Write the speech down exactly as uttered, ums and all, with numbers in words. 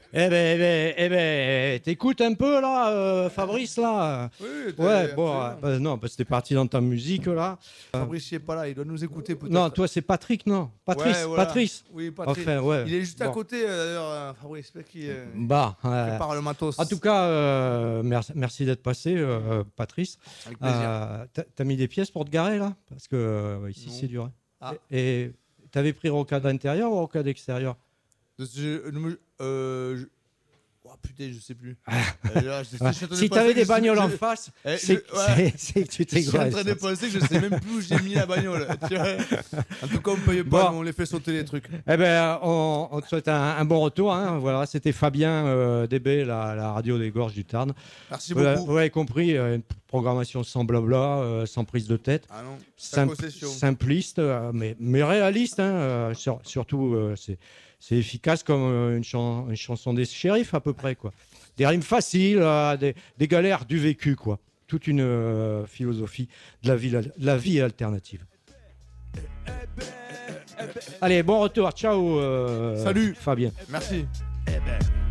Eh ben, eh ben, eh ben, t'écoutes un peu là, euh, Fabrice là. Oui, Ouais, bon, euh, bah, non, parce que t'es parti dans ta musique là. Fabrice, il est pas là, il doit nous écouter peut-être. Non, toi c'est Patrick, non Patrice, Ouais, voilà. Patrice. Oui, Patrick. Enfin, ouais. Il est juste à Bon. côté, euh, d'ailleurs, euh, Fabrice, qui euh, Bah, euh, prépare le matos. en tout cas, euh, merci, merci d'être passé, euh, Patrice. Avec plaisir. Euh, t'as, t'as mis des pièces pour te garer là? Parce que euh, ici Non. c'est dur. Ah. Et, et t'avais pris rocade intérieur ou rocade extérieur? Je, je- euh, je- Oh putain, je sais plus. Ah. Euh, là, je- je- Ouais. je suis en train de Si penser t'avais que des je- bagnoles je- en face, Eh, c'est, je- ouais. c'est, c'est que tu Je suis en t'es train de penser que je sais même plus où j'ai mis la bagnole. Tu vois. En tout cas, on paye pas, Bon. nous, on les fait sauter les trucs. Eh ben, on, on te souhaite un, un bon retour. Hein. Voilà, c'était Fabien euh, D B, la, la radio des Gorges du Tarn. Merci Vous, l'a- beaucoup. vous avez compris, euh, une programmation sans blabla, euh, sans prise de tête, Ah non, Simple- possession. simpliste, euh, mais, mais réaliste. Hein, euh, sur- surtout, euh, c'est, c'est efficace comme euh, une, chan- une chanson des shérifs à peu près, quoi. Des rimes faciles, euh, des, des galères du vécu, quoi. Toute une euh, philosophie de la vie, de la vie alternative. Allez, bon retour. Ciao, euh, Salut. Fabien. Merci.